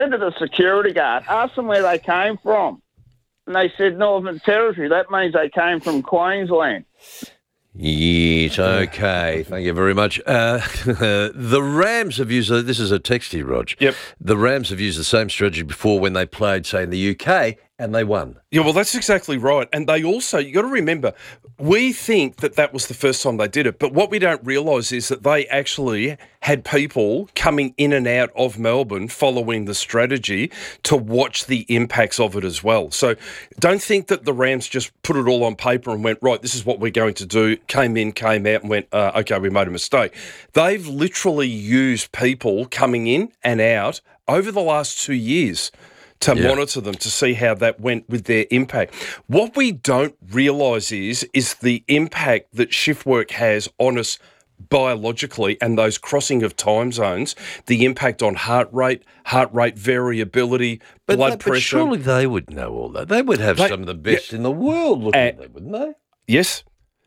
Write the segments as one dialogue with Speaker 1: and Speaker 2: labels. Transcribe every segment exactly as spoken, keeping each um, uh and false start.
Speaker 1: to the security guard, asked them where they came from. And they said Northern Territory. That means they came from Queensland.
Speaker 2: Yes, okay. Thank you very much. Uh, the Rams have used, this is a text here, Rog.
Speaker 3: Yep.
Speaker 2: The Rams have used the same strategy before when they played, say, in the U K, and they won.
Speaker 3: Yeah, well, that's exactly right. And they also, you got to remember, we think that that was the first time they did it, but what we don't realise is that they actually had people coming in and out of Melbourne following the strategy to watch the impacts of it as well. So don't think that the Rams just put it all on paper and went, right, this is what we're going to do, came in, came out and went, uh, okay, we made a mistake. They've literally used people coming in and out over the last two years to yeah. monitor them, to see how that went with their impact. What we don't realise is, is the impact that shift work has on us biologically and those crossing of time zones, the impact on heart rate, heart rate variability,
Speaker 2: but
Speaker 3: blood
Speaker 2: that,
Speaker 3: pressure.
Speaker 2: But surely they would know all that. They would have they, some of the best yeah. in the world looking at them, wouldn't they?
Speaker 3: Yes.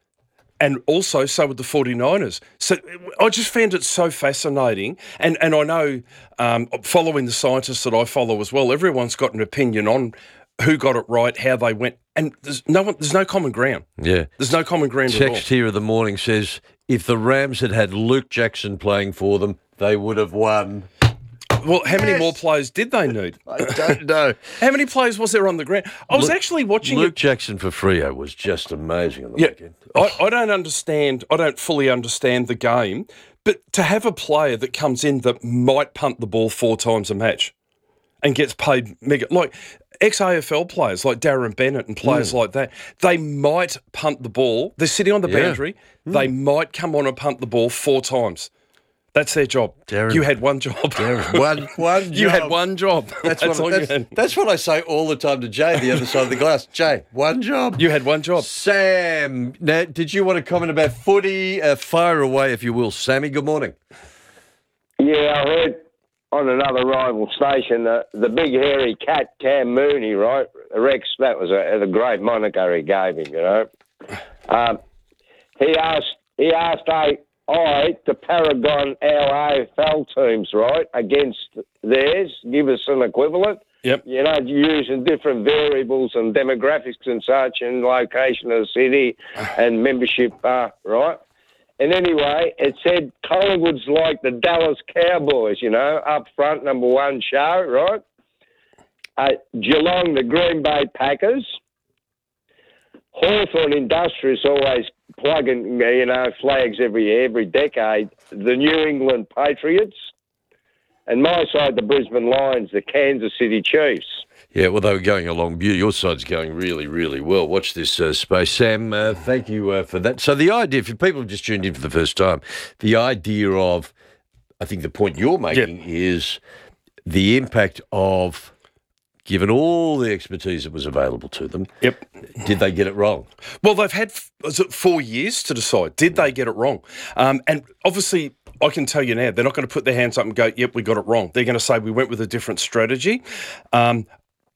Speaker 3: And also, so would the forty-niners. So I just found it so fascinating. And and I know, um, following the scientists that I follow as well, everyone's got an opinion on who got it right, how they went. And there's no one, there's no common ground.
Speaker 2: Yeah.
Speaker 3: There's no common ground
Speaker 2: Text
Speaker 3: at all.
Speaker 2: Text here of the morning says, if the Rams had had Luke Jackson playing for them, they would have won.
Speaker 3: Well, how many
Speaker 2: yes.
Speaker 3: more players did they need?
Speaker 2: I don't know.
Speaker 3: How many players was there on the ground? I was
Speaker 2: Luke,
Speaker 3: actually watching
Speaker 2: Luke
Speaker 3: it.
Speaker 2: Jackson for Freo was just amazing on the
Speaker 3: yeah,
Speaker 2: weekend.
Speaker 3: I, I don't understand. I don't fully understand the game, but to have a player that comes in that might punt the ball four times a match and gets paid mega, like ex-A F L players like Darren Bennett and players mm. like that, they might punt the ball. They're sitting on the yeah. boundary. Mm. They might come on and punt the ball four times. That's their job. Darren, you had one job.
Speaker 2: Darren, one, one job.
Speaker 3: You had one job.
Speaker 2: That's, that's, what, that's, that's what I say all the time to Jay, the other side of the glass. Jay, one job.
Speaker 3: You had one job.
Speaker 2: Sam, now, did you want to comment about footy? Uh, fire away, if you will. Sammy, good morning.
Speaker 4: Yeah, I heard on another rival station uh, the big hairy cat, Cam Mooney, right? Rex, that was a, a great moniker he gave him, you know. Um, he asked, he asked a... I, the Paragon, our A F L teams, right, against theirs, give us an equivalent.
Speaker 3: Yep.
Speaker 4: You know, using different variables and demographics and such and location of the city and membership, uh, right? And anyway, it said Collingwood's like the Dallas Cowboys, you know, up front, number one show, right? Uh, Geelong, the Green Bay Packers. Hawthorn Industrious always plugging, you know, flags every every decade. The New England Patriots, and my side, the Brisbane Lions, the Kansas City Chiefs.
Speaker 2: Yeah, well, they were going along. Your side's going really, really well. Watch this uh, space. Sam, uh, thank you uh, for that. So the idea, for people who just tuned in for the first time, the idea of, I think the point you're making yep. is the impact of, given all the expertise that was available to them,
Speaker 3: yep.
Speaker 2: did they get it wrong?
Speaker 3: Well, they've had was it four years to decide. Did they get it wrong? Um, and obviously, I can tell you now, they're not going to put their hands up and go, yep, we got it wrong. They're going to say we went with a different strategy. Um,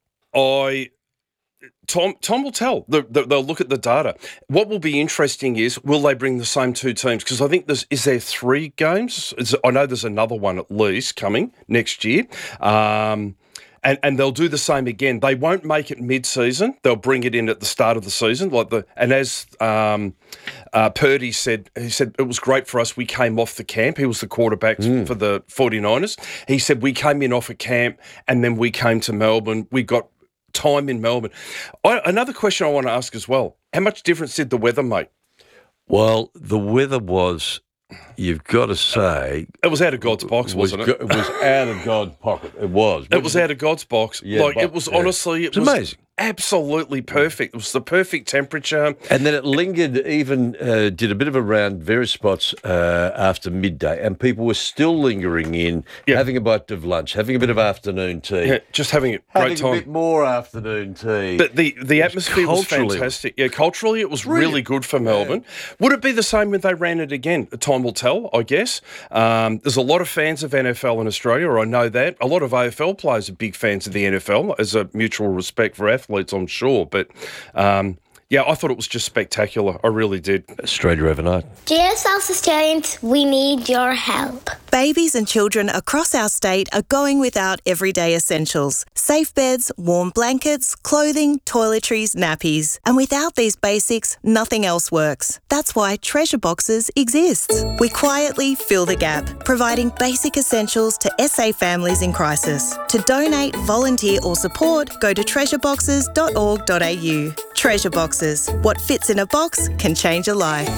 Speaker 3: I... Tom, Tom will tell. The, the, they'll look at the data. What will be interesting is, will they bring the same two teams? Because I think there's, is there three games? Is, I know there's another one at least coming next year. Um, And and they'll do the same again. They won't make it mid-season. They'll bring it in at the start of the season. Like the and as um, uh, Purdy said, he said it was great for us. We came off the camp. He was the quarterback mm. for the forty-niners. He said we came in off a camp and then we came to Melbourne. We got time in Melbourne. I, another question I want to ask as well: how much difference did the weather make?
Speaker 2: Well, the weather was. You've got to say...
Speaker 3: It was out of God's box,
Speaker 2: was,
Speaker 3: wasn't it?
Speaker 2: It was out of God's pocket. It was.
Speaker 3: It was out of God's box.
Speaker 2: Yeah,
Speaker 3: like,
Speaker 2: but,
Speaker 3: it was
Speaker 2: yeah.
Speaker 3: honestly... It
Speaker 2: it's
Speaker 3: was
Speaker 2: amazing.
Speaker 3: Absolutely perfect. It was the perfect temperature.
Speaker 2: And then it lingered, even uh, did a bit of a round, various spots uh, after midday, and people were still lingering in, yep. having a bite of lunch, having a bit of afternoon tea.
Speaker 3: Yeah, just having a
Speaker 2: having
Speaker 3: great time.
Speaker 2: Having a bit more afternoon tea.
Speaker 3: But the, the atmosphere was fantastic. Yeah, culturally it was Brilliant. really good for Melbourne. Yeah. Would it be the same when they ran it again? Time will tell, I guess. Um, there's a lot of fans of N F L in Australia, or I know that. A lot of A F L players are big fans of the N F L, as a mutual respect for athletes, I'm sure. But, um, yeah, I thought it was just spectacular. I really did.
Speaker 2: Australia overnight.
Speaker 5: Dear South Australians, we need your help. Babies and children across our state are going without everyday essentials. Safe beds, warm blankets, clothing, toiletries, nappies. And without these basics, nothing else works. That's why Treasure Boxes exists. We quietly fill the gap, providing basic essentials to S A families in crisis. To donate, volunteer or support, go to treasure boxes dot org dot a u. Treasure Boxes. What fits in a box can change a life.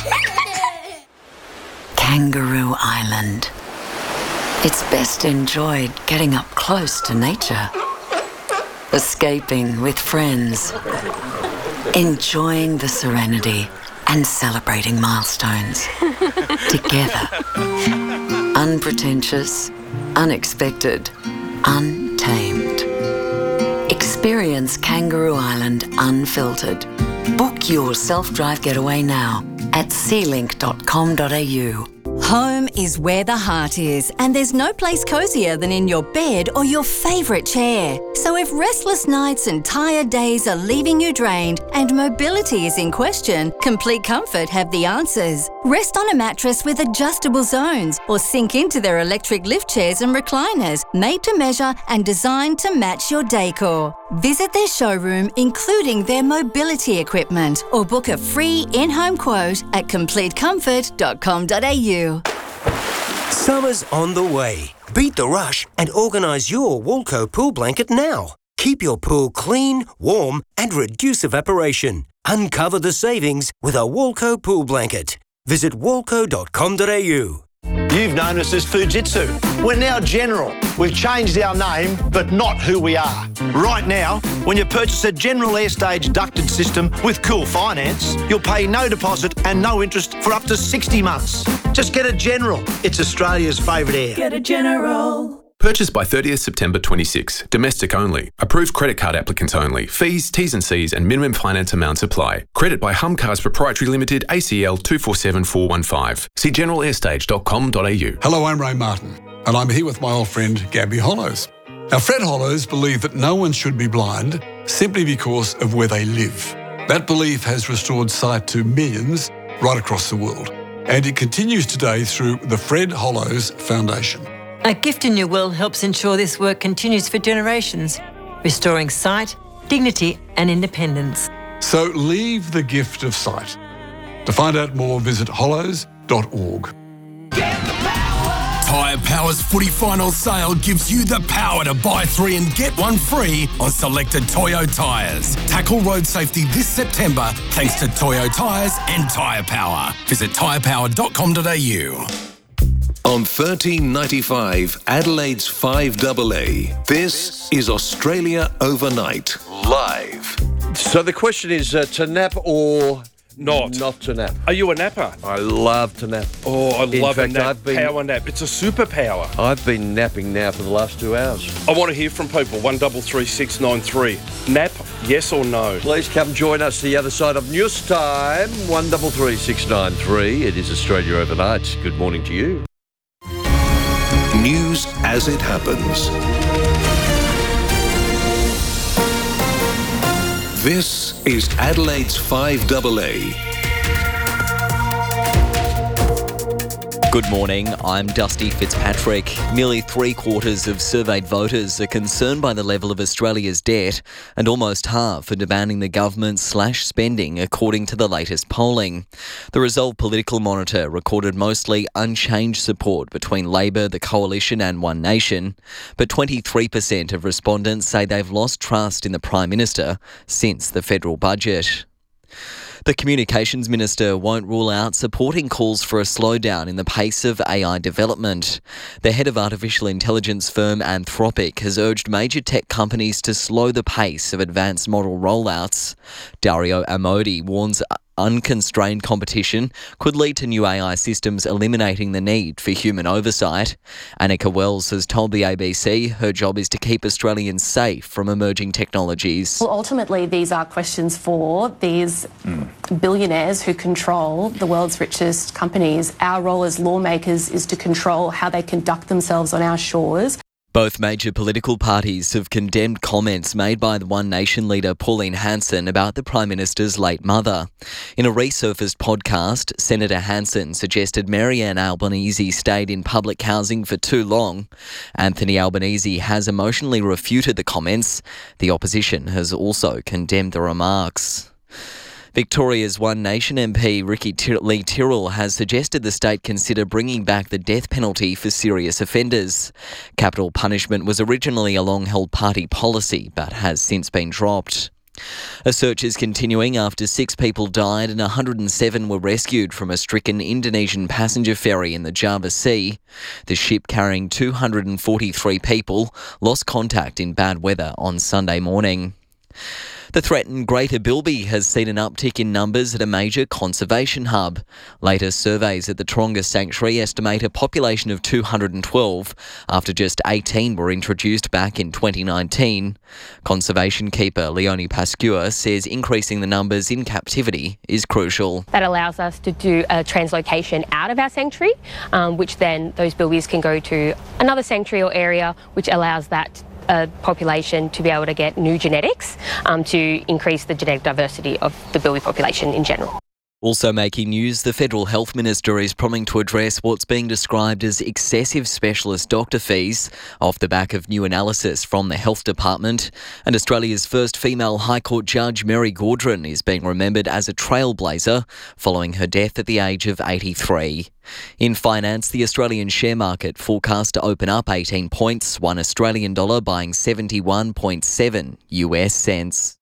Speaker 6: Kangaroo Island. It's best enjoyed getting up close to nature. Escaping with friends. Enjoying the serenity and celebrating milestones. Together. Unpretentious, unexpected, untamed. Experience Kangaroo Island unfiltered. Book your self-drive getaway now at sea link dot com dot a u.
Speaker 7: Home is where the heart is, and there's no place cosier than in your bed or your favourite chair. So if restless nights and tired days are leaving you drained and mobility is in question, Complete Comfort have the answers. Rest on a mattress with adjustable zones or sink into their electric lift chairs and recliners, made to measure and designed to match your decor. Visit their showroom, including their mobility equipment, or book a free in-home quote at complete comfort dot com dot a u.
Speaker 8: Summer's on the way. Beat the rush and organise your Walco pool blanket now. Keep your pool clean, warm and reduce evaporation. Uncover the savings with a Walco pool blanket. Visit walco dot com dot a u.
Speaker 9: You've known us as Fujitsu. We're now General. We've changed our name, but not who we are. Right now, when you purchase a General Airstage ducted system with Cool Finance, you'll pay no deposit and no interest for up to sixty months. Just get a General. It's Australia's favourite air.
Speaker 10: Get a General.
Speaker 11: Purchased by thirtieth September twenty-six. Domestic only. Approved credit card applicants only. Fees, T's and C's and minimum finance amounts apply. Credit by Humcars Proprietary Limited, A C L two four seven four one five. See general airstage dot com dot a u.
Speaker 12: Hello, I'm Ray Martin, and I'm here with my old friend Gabby Hollows. Now, Fred Hollows believed that no one should be blind simply because of where they live. That belief has restored sight to millions right across the world, and it continues today through the Fred Hollows Foundation.
Speaker 13: A Gift in Your Will helps ensure this work continues for generations, restoring sight, dignity and independence.
Speaker 12: So leave the gift of sight. To find out more, visit hollows dot org.
Speaker 14: Tyre Power's footy final sale gives you the power to buy three and get one free on selected Toyo tyres. Tackle road safety this September thanks to Toyo tyres and Tyre Power. Visit tyre power dot com dot a u.
Speaker 15: On thirteen ninety-five, Adelaide's five A A, this is Australia Overnight, live.
Speaker 2: So the question is uh, to nap or
Speaker 3: not?
Speaker 2: Not to nap.
Speaker 3: Are you a napper?
Speaker 2: I love to nap.
Speaker 3: Oh, I
Speaker 2: In
Speaker 3: love
Speaker 2: fact,
Speaker 3: a nap.
Speaker 2: I've been,
Speaker 3: power nap. It's a superpower.
Speaker 2: I've been napping now for the last two hours.
Speaker 3: I want to hear from people. One double three six nine three. Nap, yes or no?
Speaker 2: Please come join us the other side of news time. One double three six nine three. It is Australia Overnight. Good morning to you.
Speaker 15: News as it happens. This is Adelaide's five A A.
Speaker 16: Good morning, I'm Dusty Fitzpatrick. Nearly three quarters of surveyed voters are concerned by the level of Australia's debt, and almost half are demanding the government slash spending, according to the latest polling. The Resolve Political Monitor recorded mostly unchanged support between Labor, the Coalition and One Nation, but twenty-three percent of respondents say they've lost trust in the Prime Minister since the federal budget. The Communications Minister won't rule out supporting calls for a slowdown in the pace of A I development. The head of artificial intelligence firm Anthropic has urged major tech companies to slow the pace of advanced model rollouts. Dario Amodi warns unconstrained competition could lead to new A I systems eliminating the need for human oversight. Annika Wells has told the A B C her job is to keep Australians safe from emerging technologies.
Speaker 17: Well, ultimately, these are questions for these mm. billionaires who control the world's richest companies. Our role as lawmakers is to control how they conduct themselves on our shores.
Speaker 16: Both major political parties have condemned comments made by the One Nation leader Pauline Hanson about the Prime Minister's late mother. In a resurfaced podcast, Senator Hanson suggested Marianne Albanese stayed in public housing for too long. Anthony Albanese has emotionally refuted the comments. The opposition has also condemned the remarks. Victoria's One Nation M P Ricky Lee Tyrrell has suggested the state consider bringing back the death penalty for serious offenders. Capital punishment was originally a long-held party policy, but has since been dropped. A search is continuing after six people died and one hundred seven were rescued from a stricken Indonesian passenger ferry in the Java Sea. The ship carrying two hundred forty-three people lost contact in bad weather on Sunday morning. The threatened Greater Bilby has seen an uptick in numbers at a major conservation hub. Latest surveys at the Taronga Sanctuary estimate a population of two hundred twelve, after just eighteen were introduced back in twenty nineteen. Conservation keeper Leonie Pascua says increasing the numbers in captivity is crucial.
Speaker 10: That allows us to do a translocation out of our sanctuary, um, which then those bilbies can go to another sanctuary or area, which allows that a population to be able to get new genetics um, to increase the genetic diversity of the bilby population in general.
Speaker 16: Also making news, the Federal Health Minister is promising to address what's being described as excessive specialist doctor fees off the back of new analysis from the Health Department. And Australia's first female High Court judge, Mary Gaudron, is being remembered as a trailblazer following her death at the age of eighty-three. In finance, the Australian share market forecast to open up eighteen points, one Australian dollar buying seventy-one point seven U S cents.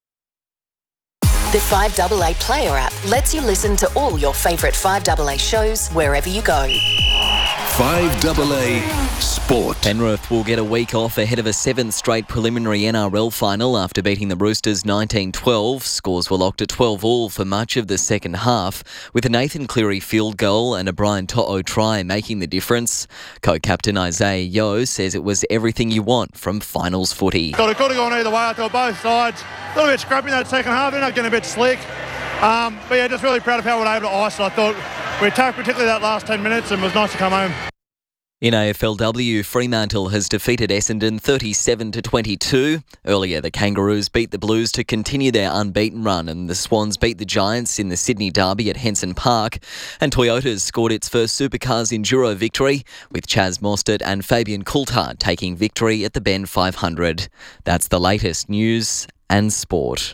Speaker 18: The five A A Player app lets you listen to all your favourite five A A shows wherever you go.
Speaker 15: five A A Sport.
Speaker 16: Penrith will get a week off ahead of a seventh straight preliminary N R L final after beating the Roosters nineteen twelve. Scores were locked at twelve all for much of the second half, with a Nathan Cleary field goal and a Brian To'o try making the difference. Co-captain Isaiah Yeo says it was everything you want from finals footy.
Speaker 19: Could have, could have gone either way. I thought both sides a little bit scrappy in that second half. Ended up getting a bit slick. Um, but yeah, just really proud of how we were able to ice it. I thought we attacked particularly that last ten minutes and it was nice to come home.
Speaker 16: In A F L W, Fremantle has defeated Essendon thirty-seven to twenty-two. Earlier, the Kangaroos beat the Blues to continue their unbeaten run, and the Swans beat the Giants in the Sydney Derby at Henson Park. And Toyota's scored its first Supercars Enduro victory, with Chaz Mostert and Fabian Coulthard taking victory at the Bend five hundred. That's the latest news and sport.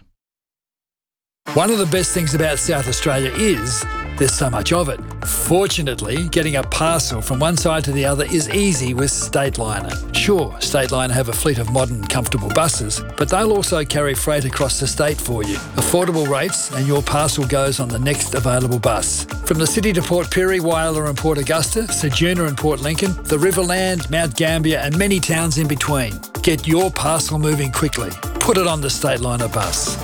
Speaker 20: One of the best things about South Australia is there's so much of it. Fortunately, getting a parcel from one side to the other is easy with Stateliner. Sure, Stateliner have a fleet of modern, comfortable buses, but they'll also carry freight across the state for you. Affordable rates, and your parcel goes on the next available bus. From the city to Port Pirie, Whyalla and Port Augusta, Ceduna and Port Lincoln, the Riverland, Mount Gambier and many towns in between. Get your parcel moving quickly. Put it on the Stateliner bus.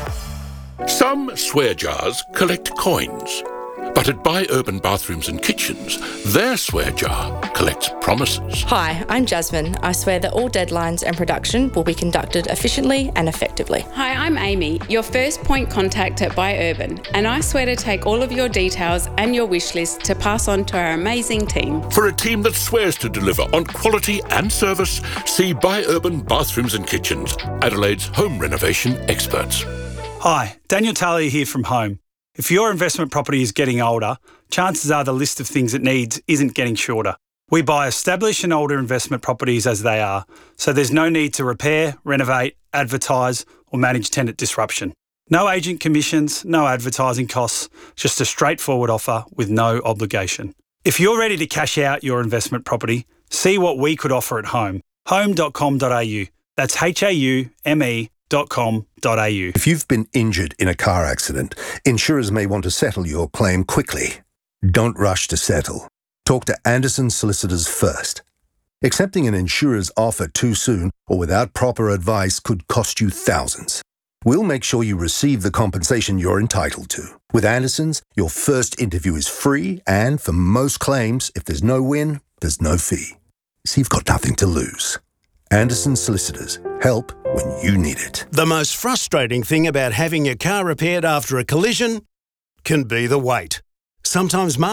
Speaker 21: Some swear jars collect coins, but at Buy Urban Bathrooms and Kitchens, their swear jar collects promises.
Speaker 22: Hi, I'm Jasmine. I swear that all deadlines and production will be conducted efficiently and effectively.
Speaker 23: Hi, I'm Amy, your first point contact at Buy Urban, and I swear to take all of your details and your wish list to pass on to our amazing team.
Speaker 21: For a team that swears to deliver on quality and service, see Buy Urban Bathrooms and Kitchens, Adelaide's home renovation experts.
Speaker 24: Hi, Daniel Talia here from Home. If your investment property is getting older, chances are the list of things it needs isn't getting shorter. We buy established and older investment properties as they are, so there's no need to repair, renovate, advertise or manage tenant disruption. No agent commissions, no advertising costs, just a straightforward offer with no obligation. If you're ready to cash out your investment property, see what we could offer at Home. home dot com dot a u. That's H A U M E dot com dot a u.
Speaker 25: If you've been injured in a car accident, insurers may want to settle your claim quickly. Don't rush to settle. Talk to Anderson Solicitors first. Accepting an insurer's offer too soon or without proper advice could cost you thousands. We'll make sure you receive the compensation you're entitled to. With Anderson's, your first interview is free, and for most claims, if there's no win, there's no fee. So you've got nothing to lose. Anderson Solicitors. Help when you need it.
Speaker 26: The most frustrating thing about having your car repaired after a collision can be the wait. Sometimes months,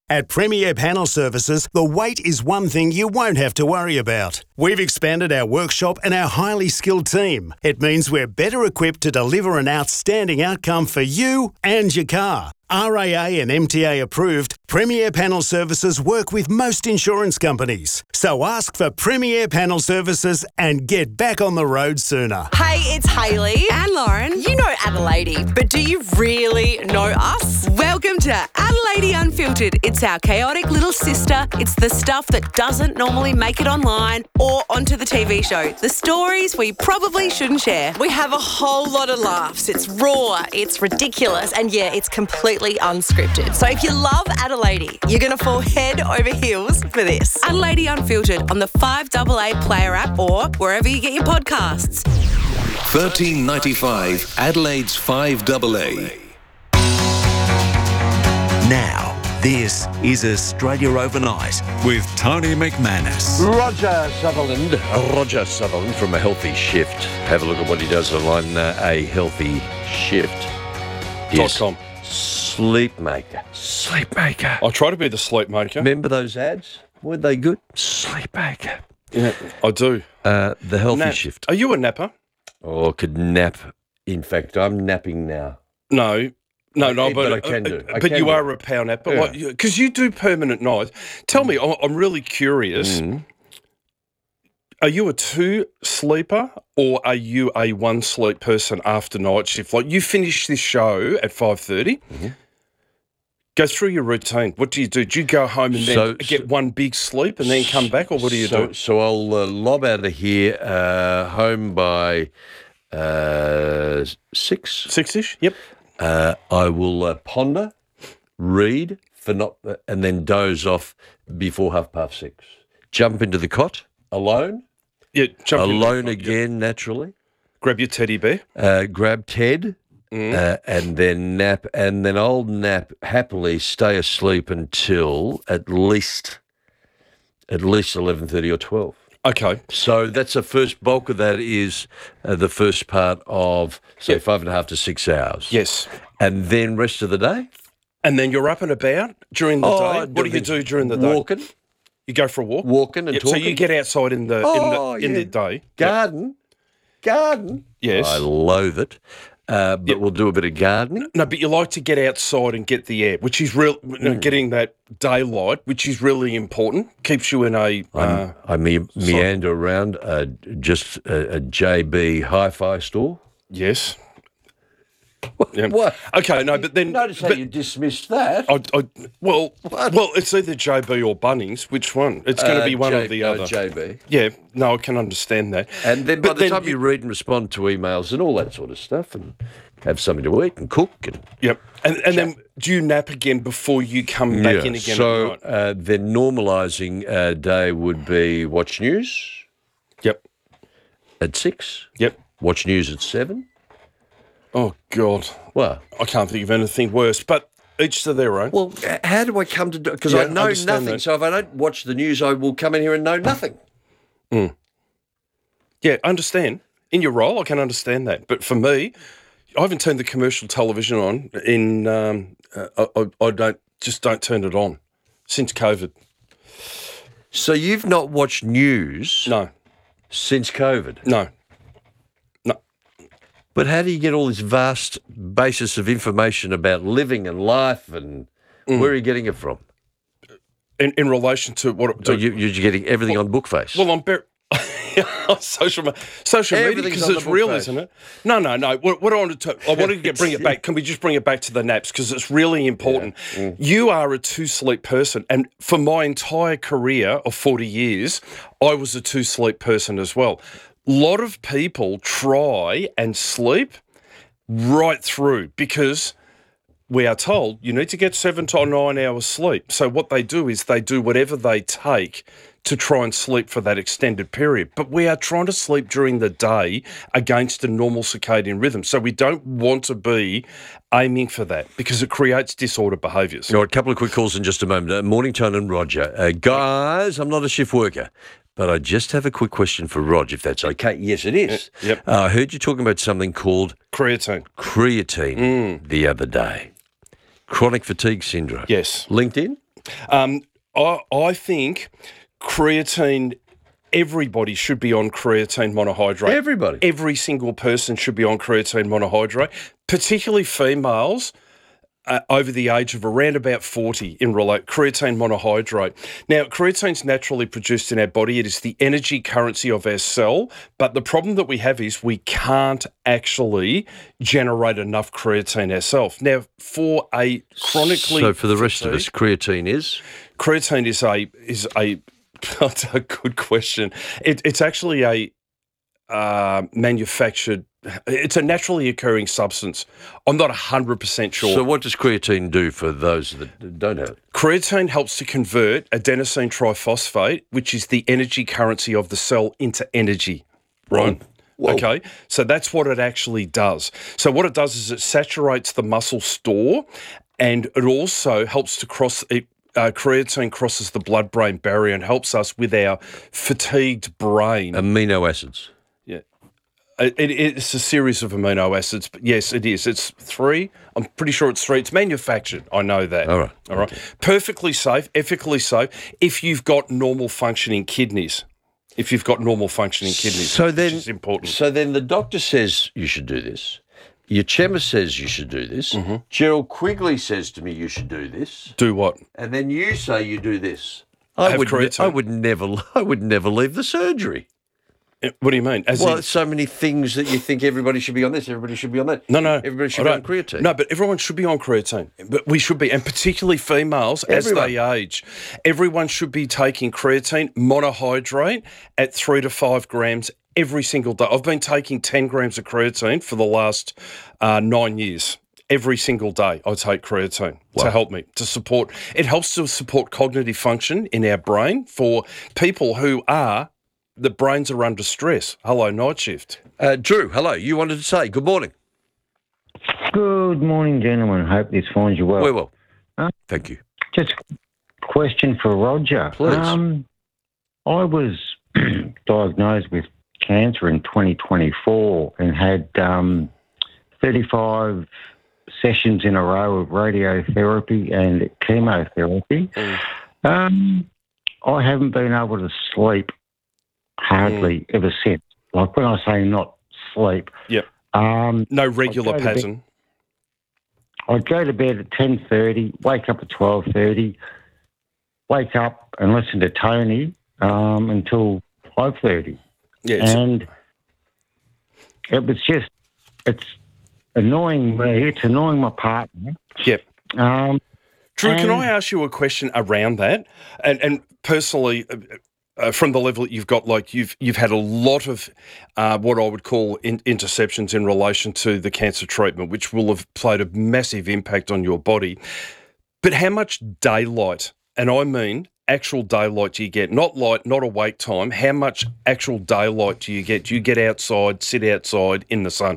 Speaker 26: At Premier Panel Services, the wait is one thing you won't have to worry about. We've expanded our workshop and our highly skilled team. It means we're better equipped to deliver an outstanding outcome for you and your car. R A A and M T A approved, Premier Panel Services work with most insurance companies. So ask for Premier Panel Services and get back on the road sooner.
Speaker 1: Hey, it's Hayley and Lauren. You know Adelaide, but do you really know us? Welcome to Adelaide Unfiltered. It's our chaotic little sister. It's the stuff that doesn't normally make it online or onto the T V show. The stories we probably shouldn't share. We have a whole lot of laughs. It's raw, it's ridiculous, and yeah, it's completely unscripted. So if you love Adelaide, you're going to fall head over heels for this. Adelaide Unfiltered on the five A A Player app or wherever you get your podcasts.
Speaker 15: thirteen ninety-five Adelaide's five A A.
Speaker 4: Now, this is Australia Overnight with Tony McManus.
Speaker 2: Roger Sutherland, Roger Sutherland from A Healthy Shift. Have a look at what he does online, uh, A Healthy Shift.
Speaker 3: Dot com.
Speaker 2: Sleep maker. Sleep maker.
Speaker 3: I try to be the sleep maker.
Speaker 2: Remember those ads? Weren't they good? Sleep maker.
Speaker 3: Yeah, I do.
Speaker 2: Uh, the Healthy
Speaker 3: Nap.
Speaker 2: Shift.
Speaker 3: Are you a napper?
Speaker 2: Oh, I could nap. In fact, I'm napping now.
Speaker 3: No. No, no,
Speaker 2: I-
Speaker 3: but,
Speaker 2: but I can do. I
Speaker 3: but
Speaker 2: can
Speaker 3: you
Speaker 2: do.
Speaker 3: are a power napper.
Speaker 2: Yeah.
Speaker 3: Because you do permanent nights. Tell me, I'm- I'm really curious.
Speaker 2: Mm.
Speaker 3: Are you a two sleeper or are you a one sleep person after night shift? Like you finish this show at five thirty.
Speaker 2: Mm-hmm.
Speaker 3: Go through your routine. What do you do? Do you go home and then
Speaker 2: So-
Speaker 3: get one big sleep and then come back, or what do you
Speaker 2: so,
Speaker 3: do?
Speaker 2: So I'll uh, lob out of here, uh, home by uh, six.
Speaker 3: Six-ish, yep.
Speaker 2: Uh, I will uh, ponder, read, for not, and then doze off before half past six. Jump into the cot, alone.
Speaker 3: Yeah, jump into the
Speaker 2: Alone
Speaker 3: cot,
Speaker 2: again, naturally.
Speaker 3: Grab your teddy bear.
Speaker 2: Uh, grab Ted.
Speaker 3: Mm.
Speaker 2: Uh, and then nap, and then I'll nap happily, stay asleep until at least, at least eleven thirty or twelve.
Speaker 3: Okay.
Speaker 2: So that's the first bulk of that is uh, the first part of say five and a half to six hours.
Speaker 3: Yes.
Speaker 2: And then rest of the day.
Speaker 3: And then you're up and about during the
Speaker 2: Oh,
Speaker 3: day.
Speaker 2: I
Speaker 3: What do
Speaker 2: do
Speaker 3: you do during the day?
Speaker 2: Walking.
Speaker 3: You go for a walk.
Speaker 2: Walking and
Speaker 3: Yep, So
Speaker 2: talking.
Speaker 3: you get outside in the
Speaker 2: Oh,
Speaker 3: in the in
Speaker 2: yeah.
Speaker 3: the day.
Speaker 2: Garden, garden.
Speaker 3: Yes.
Speaker 2: I loathe it. Uh, but we'll do a bit of gardening.
Speaker 3: No, but you like to get outside and get the air, which is real. you know,
Speaker 2: Mm.
Speaker 3: Getting that daylight, which is really important, keeps you in a. Uh,
Speaker 2: I'm, I me- meander around uh, just a, a J B hi-fi store.
Speaker 3: yes.
Speaker 2: What? What?
Speaker 3: Okay, no, but then
Speaker 2: Notice how
Speaker 3: but
Speaker 2: you dismissed that.
Speaker 3: I, I, well, well, it's either J B or Bunnings. Which one? It's going to
Speaker 2: Uh,
Speaker 3: be one
Speaker 2: J-
Speaker 3: or the
Speaker 2: uh,
Speaker 3: other.
Speaker 2: J B.
Speaker 3: Yeah, no, I can understand that.
Speaker 2: And then by
Speaker 3: But
Speaker 2: the
Speaker 3: then
Speaker 2: time
Speaker 3: you-
Speaker 2: you read and respond to emails and all that sort of stuff, and have something to eat and cook, and
Speaker 3: Yep, and and then do you nap again before you come back in again
Speaker 2: So
Speaker 3: at night?
Speaker 2: uh, the normalising uh, day would be watch news.
Speaker 3: Yep.
Speaker 2: At six.
Speaker 3: Yep.
Speaker 2: Watch news at seven.
Speaker 3: Oh God,
Speaker 2: well,
Speaker 3: I can't think of anything worse. But each to their own.
Speaker 2: Well, h- how do I come to do? Because
Speaker 3: Yeah,
Speaker 2: I know
Speaker 3: understand
Speaker 2: nothing.
Speaker 3: that.
Speaker 2: So if I don't watch the news, I will come in here and know nothing.
Speaker 3: Mm. Yeah, I understand. In your role, I can understand that. But for me, I haven't turned the commercial television on in. Um, uh, I, I, I don't just don't turn it on since COVID.
Speaker 2: So you've not watched news?
Speaker 3: No.
Speaker 2: Since COVID?
Speaker 3: No. No.
Speaker 2: But how do you get all this vast basis of information about living and life, and
Speaker 3: Mm.
Speaker 2: where are you getting it from?
Speaker 3: In in relation to what?
Speaker 2: So you, you're getting everything on Bookface?
Speaker 3: Well, I'm bar- social me- social media
Speaker 2: Everything's
Speaker 3: because
Speaker 2: on
Speaker 3: it's
Speaker 2: the
Speaker 3: real,
Speaker 2: Bookface.
Speaker 3: isn't it? No, no, no. What, what I wanted to, I wanted to get, bring it back. Can we just bring it back to the naps because it's really important.
Speaker 2: Mm.
Speaker 3: You are a two sleep person, and for my entire career of forty years, I was a two sleep person as well. A lot of people try and sleep right through because we are told you need to get seven to nine hours sleep. So what they do is they do whatever they take to try and sleep for that extended period. But we are trying to sleep during the day against a normal circadian rhythm. So we don't want to be aiming for that because it creates disordered behaviours.
Speaker 2: All right, a couple of quick calls in just a moment. Uh, morning, Tone and Roger. Uh, guys, I'm not a shift worker, but I just have a quick question for Rog, if that's okay. Yes, it is.
Speaker 3: Yep.
Speaker 2: Uh, I heard you talking about something called
Speaker 3: creatine.
Speaker 2: Creatine
Speaker 3: Mm.
Speaker 2: the other day. Chronic fatigue syndrome.
Speaker 3: Yes.
Speaker 2: LinkedIn?
Speaker 3: Um, I, I think creatine, everybody should be on creatine monohydrate.
Speaker 2: Everybody.
Speaker 3: Every single person should be on creatine monohydrate, particularly females uh, over the age of around about forty in relate creatine monohydrate. Now, creatine's naturally produced in our body. It is the energy currency of our cell, but the problem that we have is we can't actually generate enough creatine ourselves. Now, for a chronically...
Speaker 2: So for the rest of
Speaker 3: fatigued-
Speaker 2: us, creatine is?
Speaker 3: Creatine is a is a that's a good question. It, it's actually a uh, manufactured. It's a naturally occurring substance. I'm not one hundred percent sure.
Speaker 2: So what does creatine do for those that don't have it?
Speaker 3: Creatine helps to convert adenosine triphosphate, which is the energy currency of the cell, into energy. Right.
Speaker 2: Whoa.
Speaker 3: Okay, so that's what it actually does. So what it does is it saturates the muscle store, and it also helps to cross it. Uh, creatine crosses the blood-brain barrier and helps us with our fatigued brain.
Speaker 2: Amino acids.
Speaker 3: Yeah. It, it, it's a series of amino acids, but yes, it is. It's three. I'm pretty sure it's three. It's manufactured. I know that.
Speaker 2: All right.
Speaker 3: All right. Perfectly safe, ethically safe, if you've got normal functioning kidneys. If you've got normal functioning kidneys,
Speaker 2: So then,
Speaker 3: which is important.
Speaker 2: So then the doctor says you should do this. Your chemist says you should do this.
Speaker 3: Mm-hmm.
Speaker 2: Gerald Quigley says to me you should do this.
Speaker 3: Do what?
Speaker 2: And then you say you do this. I
Speaker 3: Have
Speaker 2: would,
Speaker 3: creatine.
Speaker 2: I would never. I would never leave the surgery.
Speaker 3: What do you mean? As
Speaker 2: well,
Speaker 3: in-
Speaker 2: so many things that you think everybody should be on this, everybody should be on that.
Speaker 3: No, no.
Speaker 2: Everybody should
Speaker 3: I
Speaker 2: be on
Speaker 3: don't-
Speaker 2: creatine.
Speaker 3: No, but everyone should be on creatine. But we should be, and particularly females
Speaker 2: Everyone.
Speaker 3: as they age. Everyone should be taking creatine monohydrate at three to five grams every single day. I've been taking ten grams of creatine for the last uh, nine years. Every single day I take creatine
Speaker 2: Wow.
Speaker 3: to help me, to support. It helps to support cognitive function in our brain for people who are, the brains are under stress. Hello, night shift.
Speaker 2: Uh, Drew, hello. You wanted to say good morning.
Speaker 5: Good morning, gentlemen. Hope this finds you well.
Speaker 2: Very well.
Speaker 5: Uh,
Speaker 2: Thank you.
Speaker 5: Just a question for Roger.
Speaker 2: Please.
Speaker 5: Um, I was diagnosed with cancer in twenty twenty-four and had um, thirty-five sessions in a row of radiotherapy and chemotherapy.
Speaker 3: Mm.
Speaker 5: Um, I haven't been able to sleep hardly
Speaker 3: Mm.
Speaker 5: ever since. Like when I say not sleep,
Speaker 3: Yep.
Speaker 5: um,
Speaker 3: No regular
Speaker 5: I'd go to bed-
Speaker 3: pattern.
Speaker 5: I'd go to bed at ten thirty, wake up at twelve thirty, wake up and listen to Tony um, until five thirty.
Speaker 3: Yeah, it's-
Speaker 5: and it was just, it's annoying me, it's annoying my partner.
Speaker 3: Yep.
Speaker 5: Um,
Speaker 3: Drew, can
Speaker 5: and-
Speaker 3: I ask you a question around that? And and personally, uh, uh, from the level that you've got, like you've you've had a lot of uh, what I would call in, interceptions in relation to the cancer treatment, which will have played a massive impact on your body. But how much daylight, and I mean actual daylight, do you get? Not light, not awake time. How much actual daylight do you get? Do you get outside, sit outside in the sun?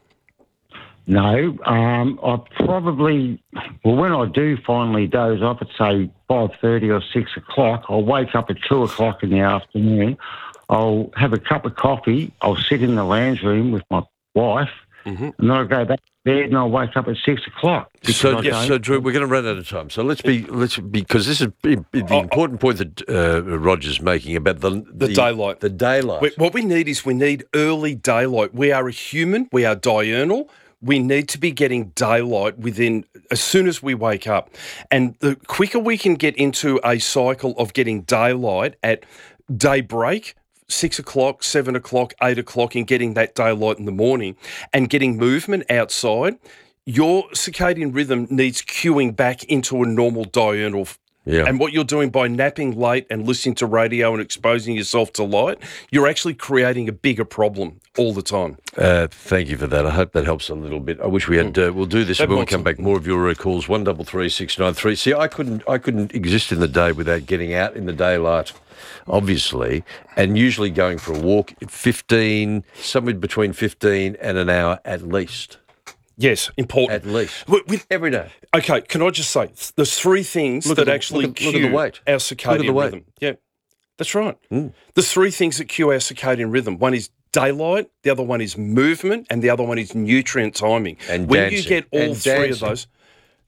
Speaker 5: No, um, I probably, well, when I do finally doze off at, say, five thirty or six o'clock, I'll wake up at two o'clock in the afternoon. I'll have a cup of coffee. I'll sit in the lounge room with my wife,
Speaker 3: mm-hmm.
Speaker 5: and then I'll go back to bed and I'll wake up at six o'clock.
Speaker 2: So,
Speaker 5: I
Speaker 2: yes,
Speaker 5: don't-
Speaker 2: so Drew, we're going to run out of time. So let's be, let's because this is the important point that uh, Roger's making about the
Speaker 3: The daylight.
Speaker 2: The daylight.
Speaker 3: We- What we need is we need early daylight. We are a human. We are diurnal. We need to be getting daylight within as soon as we wake up. And the quicker we can get into a cycle of getting daylight at daybreak, six o'clock, seven o'clock, eight o'clock, and getting that daylight in the morning and getting movement outside, your circadian rhythm needs cueing back into a normal diurnal.
Speaker 2: Yeah.
Speaker 3: And what you're doing by napping late and listening to radio and exposing yourself to light, you're actually creating a bigger problem all the time.
Speaker 2: Uh, thank you for that. I hope that helps a little bit. I wish we had. Uh, we'll do this
Speaker 3: Have
Speaker 2: when we
Speaker 3: more
Speaker 2: come
Speaker 3: time.
Speaker 2: back. More of your uh, calls. One double three six nine three. See, I couldn't. I couldn't exist in the day without getting out in the daylight, obviously, and usually going for a walk. Fifteen, somewhere between fifteen and an hour at least.
Speaker 3: Yes, important.
Speaker 2: At least.
Speaker 3: With, with,
Speaker 2: Every day.
Speaker 3: Okay, can I just say, there's three things
Speaker 2: Look
Speaker 3: that
Speaker 2: at the-
Speaker 3: actually
Speaker 2: look at- look
Speaker 3: cue
Speaker 2: at the weight.
Speaker 3: our
Speaker 2: Look at
Speaker 3: circadian
Speaker 2: the weight.
Speaker 3: rhythm. Yeah, that's right.
Speaker 2: Mm.
Speaker 3: There's three things that cue our circadian rhythm. One is daylight, the other one is movement, and the other one is nutrient timing.
Speaker 2: And
Speaker 3: when
Speaker 2: dancing.
Speaker 3: you get all
Speaker 2: And
Speaker 3: three of
Speaker 2: dancing.
Speaker 3: those,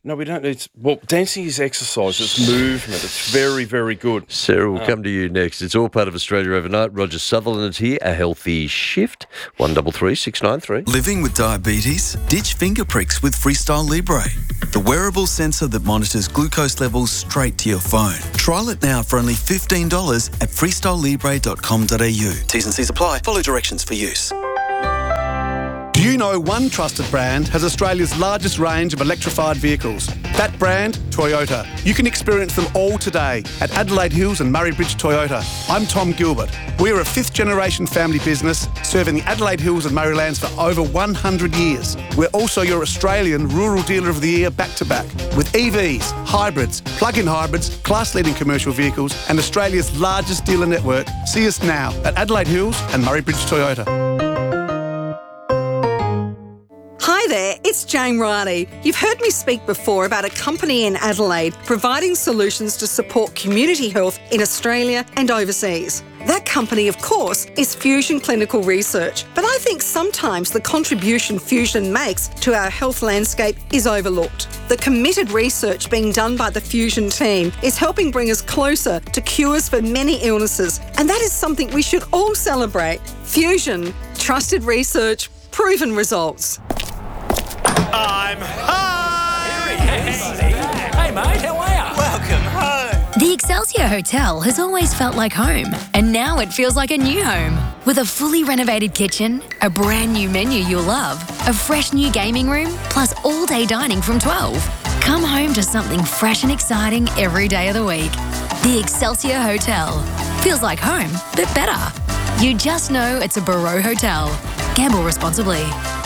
Speaker 3: No, we don't need... Well, dancing is exercise. It's movement. It's very, very good.
Speaker 2: Sarah, we'll
Speaker 3: Uh,
Speaker 2: come to you next. It's all part of Australia Overnight. Roger Sutherland is here. A healthy shift. one double three six nine three.
Speaker 6: Living with diabetes? Ditch finger pricks with Freestyle Libre, the wearable sensor that monitors glucose levels straight to your phone. Trial it now for only fifteen dollars at freestyle libre dot com dot a u. T's and C's apply. Follow directions for use.
Speaker 7: Do you know one trusted brand has Australia's largest range of electrified vehicles? That brand, Toyota. You can experience them all today at Adelaide Hills and Murray Bridge Toyota. I'm Tom Gilbert. We are a fifth generation family business serving the Adelaide Hills and Murraylands for over one hundred years. We're also your Australian Rural Dealer of the Year back to back with E Vs, hybrids, plug-in hybrids, class-leading commercial vehicles and Australia's largest dealer network. See us now at Adelaide Hills and Murray Bridge Toyota.
Speaker 8: Hi there, it's Jane Riley. You've heard me speak before about a company in Adelaide providing solutions to support community health in Australia and overseas. That company, of course, is Fusion Clinical Research, but I think sometimes the contribution Fusion makes to our health landscape is overlooked. The committed research being done by the Fusion team is helping bring us closer to cures for many illnesses, and that is something we should all celebrate. Fusion, trusted research, proven results.
Speaker 9: I'm home! Hey, mate, how are you? Welcome home.
Speaker 11: The Excelsior Hotel has always felt like home, and now it feels like a new home. With a fully renovated kitchen, a brand new menu you'll love, a fresh new gaming room, plus all-day dining from twelve. Come home to something fresh and exciting every day of the week. The Excelsior Hotel. Feels like home, but better. You just know it's a Barreau Hotel. Gamble responsibly.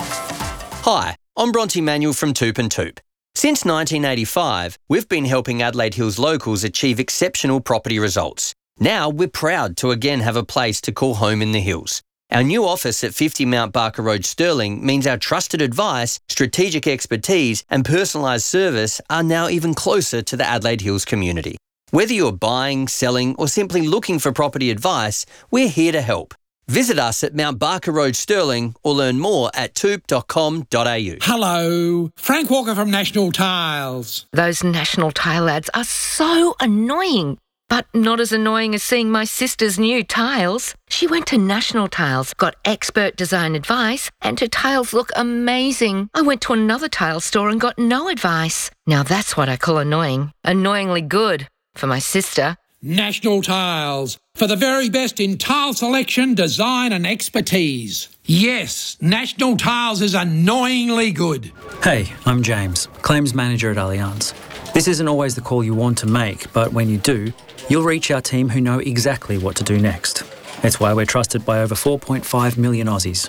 Speaker 13: Hi, I'm Bronte Manuel from Toop and Toop. Since nineteen eighty-five, we've been helping Adelaide Hills locals achieve exceptional property results. Now we're proud to again have a place to call home in the hills. Our new office at fifty Mount Barker Road, Stirling, means our trusted advice, strategic expertise and personalised service are now even closer to the Adelaide Hills community. Whether you're buying, selling or simply looking for property advice, we're here to help. Visit us at Mount Barker Road, Stirling, or learn more at toop dot com dot a u.
Speaker 27: Hello, Frank Walker from National Tiles.
Speaker 28: Those National Tile ads are so annoying, but not as annoying as seeing my sister's new tiles. She went to National Tiles, got expert design advice, and her tiles look amazing. I went to another tile store and got no advice. Now that's what I call annoying. Annoyingly good for my sister.
Speaker 27: National Tiles, for the very best in tile selection, design and expertise. Yes, National Tiles is annoyingly good.
Speaker 29: Hey, I'm James, Claims Manager at Allianz. This isn't always the call you want to make, but when you do, you'll reach our team who know exactly what to do next. It's why we're trusted by over four point five million Aussies.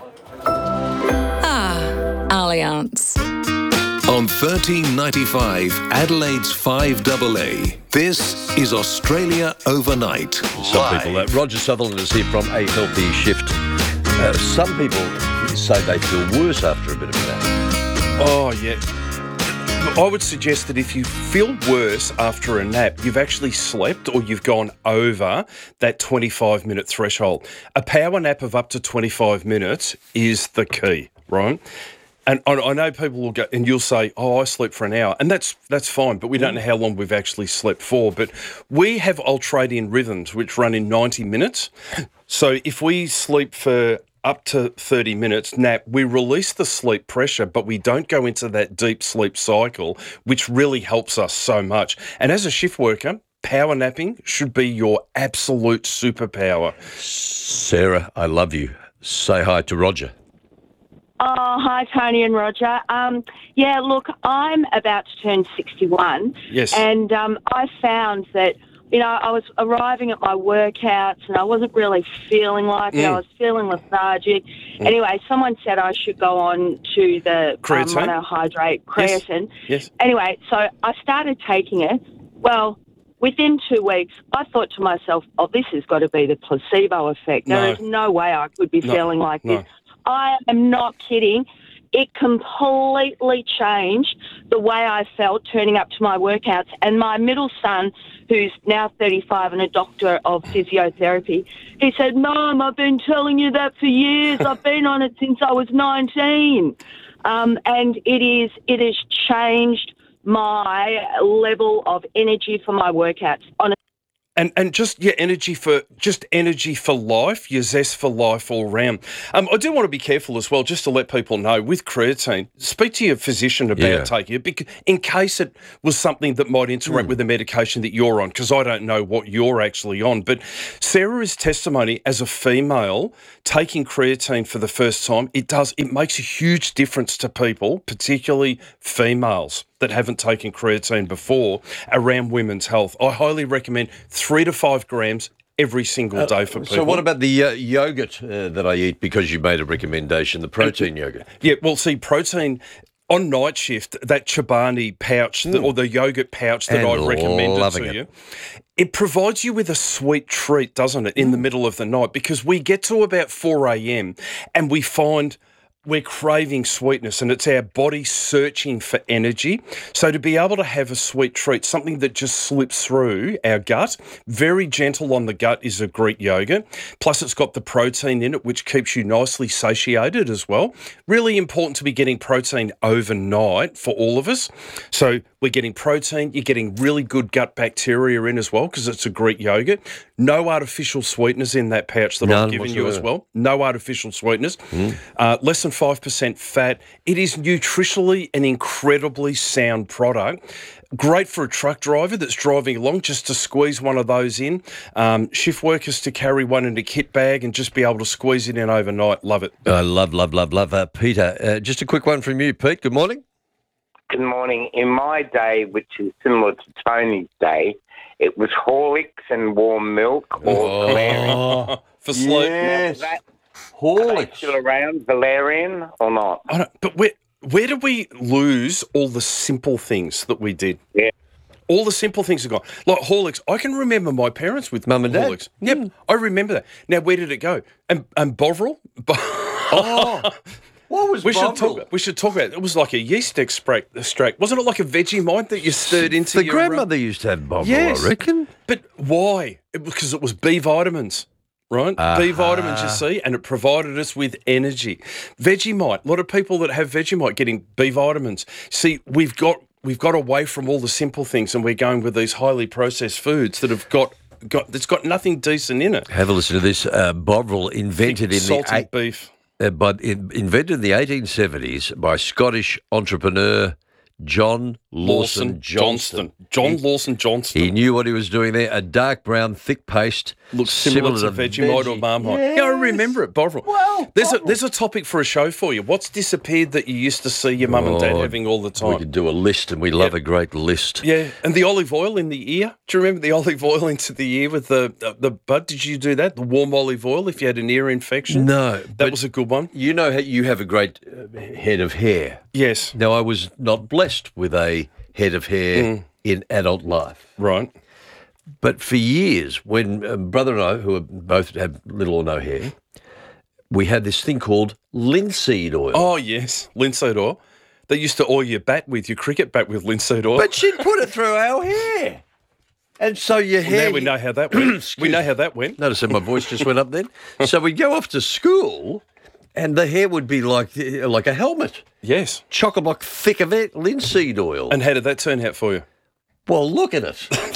Speaker 30: Ah, Allianz.
Speaker 15: On thirteen ninety-five, Adelaide's five double A. This is Australia Overnight.
Speaker 2: Some people, uh, Roger Sutherland is here from A Healthy Shift. Uh, some people say they feel worse after a bit of a nap.
Speaker 3: Oh, yeah. I would suggest that if you feel worse after a nap, you've actually slept or you've gone over that twenty-five minute threshold. A power nap of up to twenty-five minutes is the key, right? And I, I know people will go, and you'll say, oh, I sleep for an hour. And that's that's fine, but we don't know how long we've actually slept for. But we have ultradian rhythms, which run in ninety minutes. So if we sleep for up to thirty minutes, nap, we release the sleep pressure, but we don't go into that deep sleep cycle, which really helps us so much. And as a shift worker, power napping should be your absolute superpower.
Speaker 2: Sarah, I love you. Say hi to Roger.
Speaker 31: Oh, hi, Tony and Roger. Um, yeah, look, I'm about to turn sixty-one.
Speaker 3: Yes.
Speaker 31: And um, I found that, you know, I was arriving at my workouts and I wasn't really feeling like it.
Speaker 3: Mm.
Speaker 31: I was feeling lethargic. Mm. Anyway, someone said I should go on to the um, monohydrate creatine.
Speaker 3: Yes. yes.
Speaker 31: Anyway, so I started taking it. Well, within two weeks, I thought to myself, oh, this has got to be the placebo effect.
Speaker 3: No.
Speaker 31: There is no way I could be
Speaker 3: No.
Speaker 31: feeling like
Speaker 3: No.
Speaker 31: this. I am not kidding. It completely changed the way I felt turning up to my workouts. And my middle son, who's now thirty-five and a doctor of physiotherapy, he said, Mum, I've been telling you that for years. I've been on it since I was nineteen. Um, and it is, it has changed my level of energy for my workouts. On
Speaker 3: And and just your energy for just energy for life, your zest for life all round. Um, I do want to be careful as well, just to let people know with creatine. Speak to your physician about
Speaker 2: Yeah.
Speaker 3: taking it, because in case it was something that might interact with the medication that you're on. Because I don't know what you're actually on. But Sarah's testimony as a female taking creatine for the first time, it does it makes a huge difference to people, particularly females that haven't taken creatine before, around women's health. I highly recommend three to five grams every single day for people.
Speaker 2: So what about the uh, yogurt uh, that I eat, because you made a recommendation, the protein yogurt?
Speaker 3: Yeah, well, see, protein on night shift, that Chobani pouch that, or the yogurt pouch that
Speaker 2: And
Speaker 3: I recommended
Speaker 2: loving
Speaker 3: to
Speaker 2: it.
Speaker 3: you, it provides you with a sweet treat, doesn't it, in the middle of the night? Because we get to about four a.m. and we find we're craving sweetness, and it's our body searching for energy. So to be able to have a sweet treat, something that just slips through our gut, very gentle on the gut, is a Greek yogurt. Plus it's got the protein in it, which keeps you nicely satiated as well. Really important to be getting protein overnight for all of us. So we're getting protein, you're getting really good gut bacteria in as well, because it's a Greek yogurt. No artificial sweeteners in that pouch that
Speaker 2: None
Speaker 3: I've given you as
Speaker 2: whatsoever.
Speaker 3: well. No artificial sweeteners. Uh, less than five percent fat. It is nutritionally an incredibly sound product. Great for a truck driver that's driving along, just to squeeze one of those in. Um, shift workers to carry one in a kit bag and just be able to squeeze it in overnight. Love it.
Speaker 2: I love, love, love, love. Uh, Peter, uh, just a quick one from you, Pete. Good morning.
Speaker 10: Good morning. In my day, which is similar to Tony's day, it was Horlicks and warm milk or
Speaker 2: Oh,
Speaker 10: Valerian.
Speaker 3: for sleep.
Speaker 10: Now, that-
Speaker 2: Horlicks.
Speaker 10: Are they still around, Valerian or not?
Speaker 3: I don't, but where, where did we lose all the simple things that we did?
Speaker 10: Yeah.
Speaker 3: All the simple things are gone. Like Horlicks, I can remember my parents with
Speaker 2: Mum and Dad.
Speaker 3: Horlicks. Yep, I remember that. Now, where did it go? And, and Bovril?
Speaker 2: Oh, what was
Speaker 3: we should
Speaker 2: Bovril?
Speaker 3: talk. We should talk about it. It was like a yeast extract. extract. Wasn't it like a Vegemite that you stirred into
Speaker 2: The
Speaker 3: your... uh,
Speaker 2: grandmother used to have Bovril,
Speaker 3: Yes.
Speaker 2: I reckon.
Speaker 3: But why? It, because it was B vitamins, right? B
Speaker 2: Uh-huh.
Speaker 3: vitamins, you see, and it provided us with energy. Vegemite, a lot of people that have Vegemite getting B vitamins. See, we've got we've got away from all the simple things, and we're going with these highly processed foods that have got got that's got nothing decent in it.
Speaker 2: Have a listen to this. Uh, Bovril invented in
Speaker 3: Salted
Speaker 2: the eight,
Speaker 3: beef.
Speaker 2: uh, but in, invented in the eighteen seventies by Scottish entrepreneur John Lawson,
Speaker 3: Lawson
Speaker 2: Johnston.
Speaker 3: Johnston. John Lawson Johnston.
Speaker 2: He knew what he was doing there. A dark brown, thick paste.
Speaker 3: Looks similar, to Vegemite or Marmite. Yeah, I remember it, Bovril. Well, there's a there's a topic for a show for you. What's disappeared that you used to see your mum and dad
Speaker 2: Oh,
Speaker 3: having all the time?
Speaker 2: We could do a list, and we love a great list.
Speaker 3: Yeah, and the olive oil in the ear. Do you remember the olive oil into the ear with the the, the bud? Did you do that? The warm olive oil if you had an ear infection?
Speaker 2: No,
Speaker 3: that was a good one.
Speaker 2: You know how you have a great uh, head of hair.
Speaker 3: Yes.
Speaker 2: Now, I was not blessed with a head of hair
Speaker 3: Mm.
Speaker 2: in adult life.
Speaker 3: Right.
Speaker 2: But for years, when uh, brother and I, who are both have little or no hair, we had this thing called linseed oil.
Speaker 3: Oh, yes, linseed oil. They used to oil your bat with, your cricket bat with linseed oil.
Speaker 2: But she'd put it through our hair. And so your
Speaker 3: Well,
Speaker 2: hair...
Speaker 3: now we know how that went. we know how that went.
Speaker 2: Notice how my voice just went up then? So we'd go off to school and the hair would be like like a helmet.
Speaker 3: Yes.
Speaker 2: Chock-a-block thick of it, linseed oil.
Speaker 3: And how did that turn out for you?
Speaker 2: Well, look at it.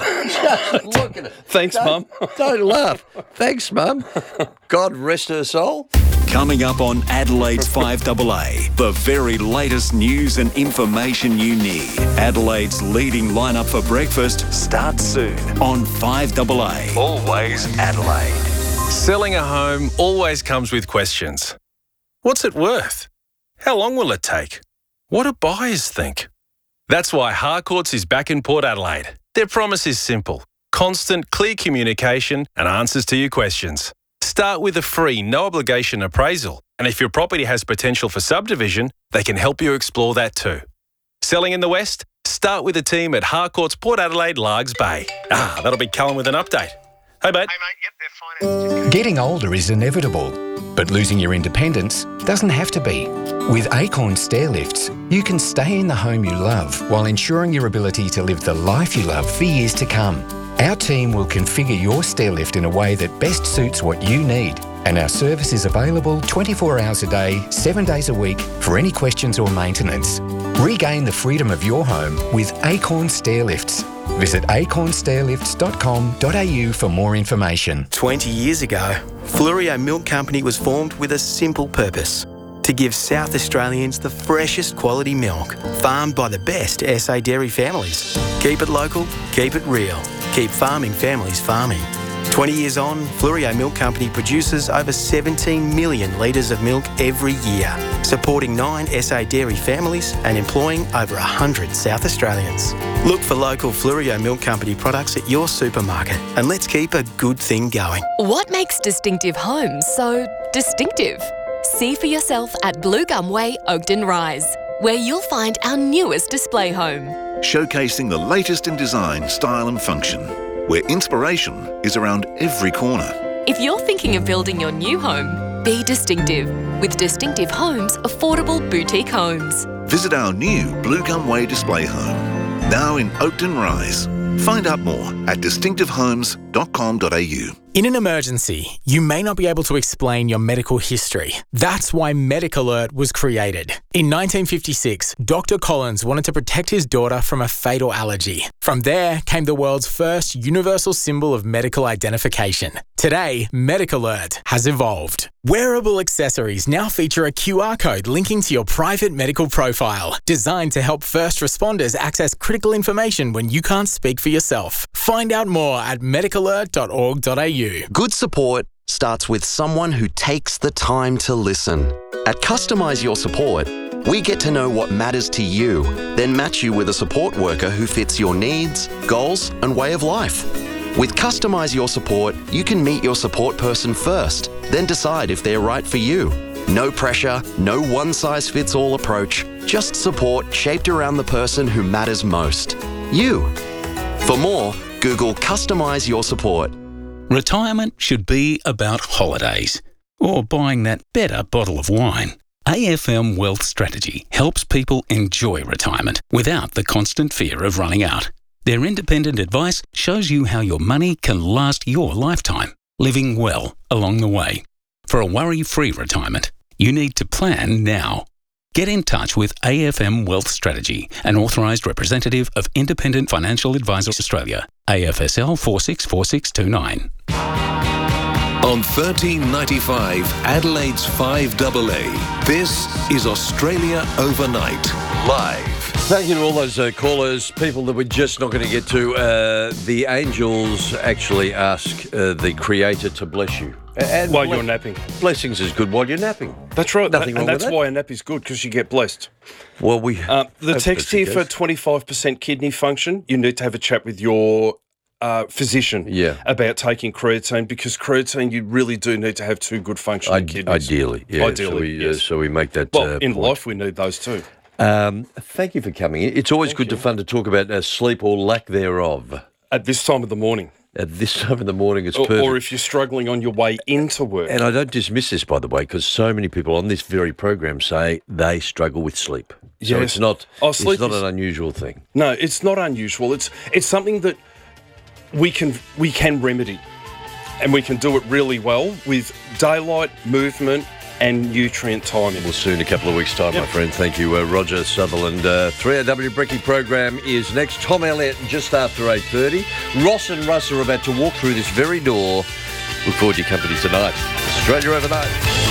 Speaker 2: Just look at it.
Speaker 3: Thanks,
Speaker 2: Don't-
Speaker 3: Mum.
Speaker 2: Don't laugh. Thanks, Mum. God rest her soul.
Speaker 4: Coming up on Adelaide's five A A, the very latest news and information you need. Adelaide's leading lineup for breakfast starts soon on five A A. Always Adelaide.
Speaker 12: Selling a home always comes with questions. What's it worth? How long will it take? What do buyers think? That's why Harcourts is back in Port Adelaide. Their promise is simple: constant, clear communication and answers to your questions. Start with a free, no-obligation appraisal, and if your property has potential for subdivision, they can help you explore that too. Selling in the West? Start with a team at Harcourts Port Adelaide Largs Bay. Ah, that'll be Callum with an update. Hey, mate.
Speaker 14: Getting older is inevitable, but losing your independence doesn't have to be. With Acorn Stair Lifts, you can stay in the home you love while ensuring your ability to live the life you love for years to come. Our team will configure your stair lift in a way that best suits what you need, and our service is available twenty-four hours a day, seven days a week for any questions or maintenance. Regain the freedom of your home with Acorn Stairlifts. Visit acorn stairlifts dot com dot a u for more information.
Speaker 16: twenty years ago, Fluorio Milk Company was formed with a simple purpose: to give South Australians the freshest quality milk, farmed by the best S A dairy families. Keep it local, keep it real, keep farming families farming. twenty years on, Fluorio Milk Company produces over seventeen million litres of milk every year, supporting nine S A dairy families and employing over one hundred South Australians. Look for local Fluorio Milk Company products at your supermarket and let's keep a good thing going.
Speaker 17: What makes Distinctive Homes so distinctive? See for yourself at Blue Gum Way, Oakden Rise, where you'll find our newest display home.
Speaker 18: Showcasing the latest in design, style and function, where inspiration is around every corner.
Speaker 17: If you're thinking of building your new home, be distinctive with Distinctive Homes Affordable Boutique Homes.
Speaker 18: Visit our new Blue Gum Way display home, now in Oakden Rise. Find out more at distinctive homes dot com dot a u.
Speaker 19: In an emergency, you may not be able to explain your medical history. That's why Medic Alert was created. In nineteen fifty-six, Doctor Collins wanted to protect his daughter from a fatal allergy. From there came the world's first universal symbol of medical identification. Today, Medic Alert has evolved. Wearable accessories now feature a Q R code linking to your private medical profile, designed to help first responders access critical information when you can't speak for yourself. Find out more at medic alert dot org dot a u.
Speaker 20: Good support starts with someone who takes the time to listen. At Customise Your Support, we get to know what matters to you, then match you with a support worker who fits your needs, goals, and way of life. With Customise Your Support, you can meet your support person first, then decide if they're right for you. No pressure, no one-size-fits-all approach, just support shaped around the person who matters most. You. For more, Google Customise Your Support.
Speaker 21: Retirement should be about holidays or buying that better bottle of wine. A F M Wealth Strategy helps people enjoy retirement without the constant fear of running out. Their independent advice shows you how your money can last your lifetime, living well along the way. For a worry-free retirement, you need to plan now. Get in touch with A F M Wealth Strategy, an authorised representative of Independent Financial Advisors Australia, A F S L four six four six two nine.
Speaker 15: On thirteen ninety-five, Adelaide's five A A, this is Australia Overnight, live.
Speaker 2: Thank you to all those uh, callers, people that we're just not going to get to. Uh, the angels actually ask uh, the Creator to bless you.
Speaker 3: And while ble- you're napping.
Speaker 2: Blessings is good while you're napping.
Speaker 3: That's right.
Speaker 2: Nothing
Speaker 3: and
Speaker 2: wrong
Speaker 3: that's
Speaker 2: with that.
Speaker 3: why a nap is good, because you get blessed.
Speaker 2: Well, we...
Speaker 3: Uh, the
Speaker 2: hope
Speaker 3: text
Speaker 2: that's
Speaker 3: here
Speaker 2: the
Speaker 3: for
Speaker 2: case.
Speaker 3: twenty-five percent kidney function, you need to have a chat with your uh, physician
Speaker 2: Yeah.
Speaker 3: about taking creatine, because creatine, you really do need to have two good functioning
Speaker 2: Ide-
Speaker 3: kidneys.
Speaker 2: Ideally, yeah.
Speaker 3: Ideally,
Speaker 2: so we,
Speaker 3: yes.
Speaker 2: uh, so we make that
Speaker 3: Well,
Speaker 2: uh,
Speaker 3: in
Speaker 2: point.
Speaker 3: life, we need those too.
Speaker 2: Um, thank you for coming in. It's always good to fun to talk about uh, sleep or lack thereof.
Speaker 3: At this time of the morning.
Speaker 2: At this time of the morning, it's
Speaker 3: Or,
Speaker 2: perfect.
Speaker 3: or if you're struggling on your way into work.
Speaker 2: And I don't dismiss this, by the way, because so many people on this very program say they struggle with sleep. So
Speaker 3: Yes.
Speaker 2: it's not,
Speaker 3: Oh,
Speaker 2: it's
Speaker 3: sleep
Speaker 2: not
Speaker 3: is-
Speaker 2: an unusual thing.
Speaker 3: No, it's not unusual. It's it's something that we can we can remedy, and we can do it really well with daylight, movement, and nutrient timing.
Speaker 2: We'll see you in a couple of weeks' time,
Speaker 3: Yep.
Speaker 2: my friend. Thank you, uh, Roger Sutherland. Uh, three R W Brecky program is next. Tom Elliott just after eight thirty. Ross and Russ are about to walk through this very door. Look forward to your company tonight. Australia Overnight.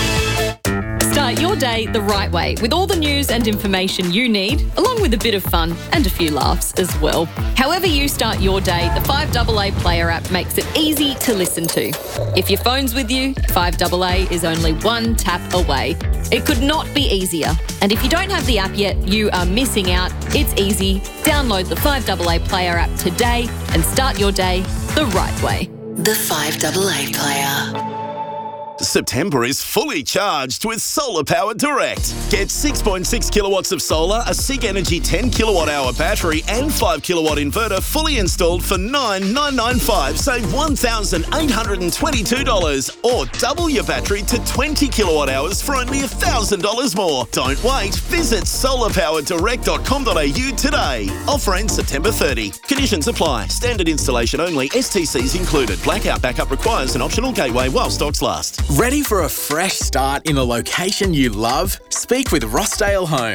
Speaker 22: Start your day the right way with all the news and information you need, along with a bit of fun and a few laughs as well. However you start your day, the five A A Player app makes it easy to listen to. If your phone's with you, five A A is only one tap away. It could not be easier. And if you don't have the app yet, you are missing out. It's easy. Download the five A A Player app today and start your day the right way.
Speaker 23: The five A A Player.
Speaker 24: September is fully charged with Solar Power Direct. Get six point six kilowatts of solar, a SIG Energy ten kilowatt hour battery and five kilowatt inverter fully installed for nine thousand nine hundred ninety-five dollars. Save one thousand eight hundred twenty-two dollars, or double your battery to twenty kilowatt hours for only one thousand dollars more. Don't wait. Visit solar power direct dot com dot a u today. Offer ends September thirtieth. Conditions apply. Standard installation only. S T Cs included. Blackout backup requires an optional gateway while stocks last.
Speaker 25: Ready for a fresh start in a location you love? Speak with Rossdale Homes.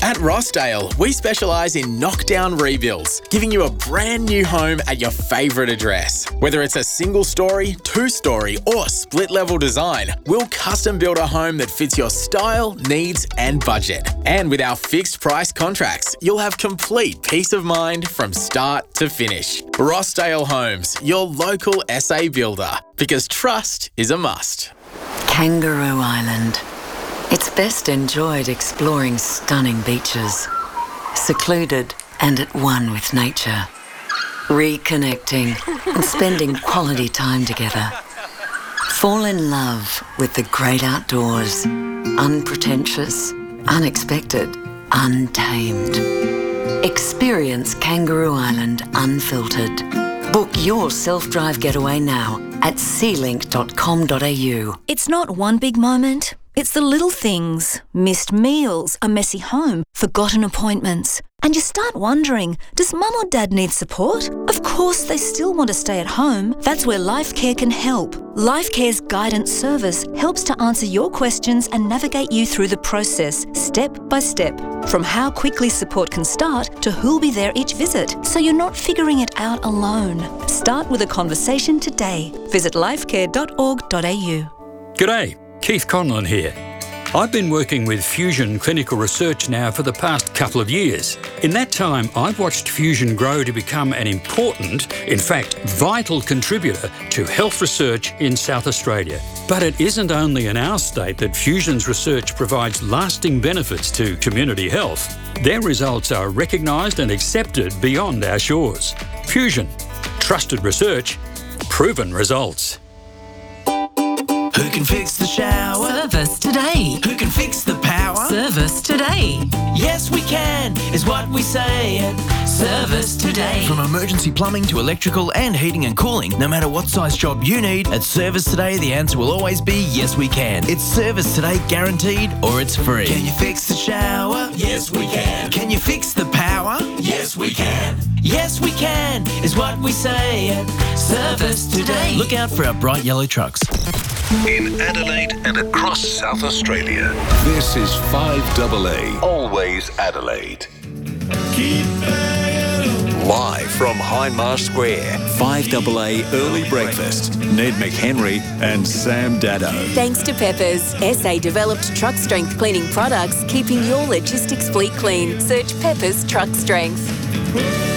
Speaker 19: At Rossdale, we specialise in knockdown rebuilds, giving you a brand new home at your favourite address. Whether it's a single story, two story or split level design, we'll custom build a home that fits your style, needs and budget. And with our fixed price contracts, you'll have complete peace of mind from start to finish. Rossdale Homes, your local S A builder, because trust is a must.
Speaker 30: Kangaroo Island. It's best enjoyed exploring stunning beaches, secluded and at one with nature, reconnecting and spending quality time together. Fall in love with the great outdoors, unpretentious, unexpected, untamed. Experience Kangaroo Island unfiltered. Book your self-drive getaway now at sea link dot com dot a u.
Speaker 1: It's not one big moment. It's the little things. Missed meals, a messy home, forgotten appointments. And you start wondering, does mum or dad need support? Of course they still want to stay at home. That's where LifeCare can help. LifeCare's guidance service helps to answer your questions and navigate you through the process, step by step. From how quickly support can start to who'll be there each visit, so you're not figuring it out alone. Start with a conversation today. Visit lifecare dot org dot a u.
Speaker 5: G'day, Keith Conlon here. I've been working with Fusion Clinical Research now for the past couple of years. In that time, I've watched Fusion grow to become an important, in fact, vital contributor to health research in South Australia. But it isn't only in our state that Fusion's research provides lasting benefits to community health. Their results are recognised and accepted beyond our shores. Fusion. Trusted research. Proven results.
Speaker 6: Who can fix the shower?
Speaker 7: Service today.
Speaker 6: Who can fix the power?
Speaker 7: Service today.
Speaker 6: Yes, we can, is what we say at Service Today.
Speaker 7: From emergency plumbing to electrical and heating and cooling, no matter what size job you need, at Service Today the answer will always be yes, we can. It's Service Today guaranteed or it's free.
Speaker 6: Can you fix the shower? Yes, we can.
Speaker 7: Can you fix the power?
Speaker 6: Yes, we can. Yes, we can, is what we say at Service Today.
Speaker 7: Look out for our bright yellow trucks.
Speaker 15: In Adelaide and across South Australia, this is five A A, always Adelaide.
Speaker 4: Live from Hindmarsh Square, five A A Early Breakfast. Ned McHenry and Sam Dado.
Speaker 17: Thanks to Peppers, S A-developed truck strength cleaning products, keeping your logistics fleet clean. Search Peppers Truck Strength.